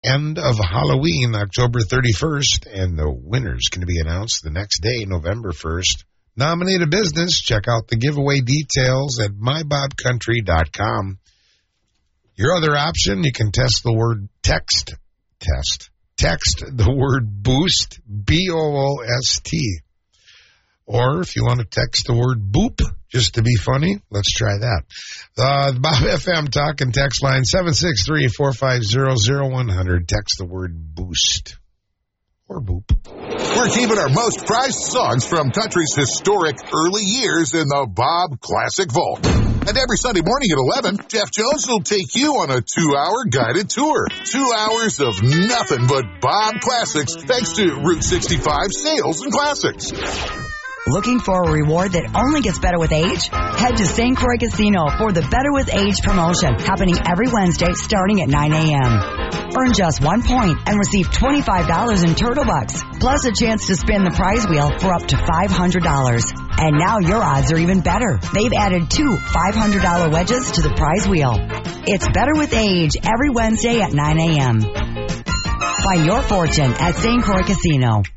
end of Halloween, October 31st, and the winners can be announced the next day, November 1st. Nominate a business. Check out the giveaway details at mybobcountry.com. Your other option, you can text the word BOOST, BOOST. Or if you want to text the word BOOP, just to be funny, let's try that. The Bob FM talk and text line 763-450-0100. Text the word BOOST or BOOP. We're keeping our most prized songs from country's historic early years in the Bob Classic Vault. And every Sunday morning at 11, Jeff Jones will take you on a 2-hour guided tour. 2 hours of nothing but Bob Classics, thanks to Route 65 Sales and Classics. Looking for a reward that only gets better with age? Head to St. Croix Casino for the Better with Age promotion, happening every Wednesday starting at 9 a.m. Earn just 1 point and receive $25 in Turtle Bucks, plus a chance to spin the prize wheel for up to $500. And now your odds are even better. They've added 2 $500 wedges to the prize wheel. It's Better with Age every Wednesday at 9 a.m. Find your fortune at St. Croix Casino.